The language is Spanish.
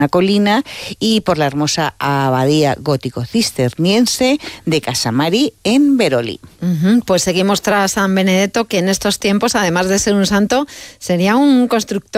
colina y por la hermosa abadía gótico-cisterciense de Casamari en Veroli. Pues seguimos tras San Benedetto, que en estos tiempos, además de ser un santo, sería un constructor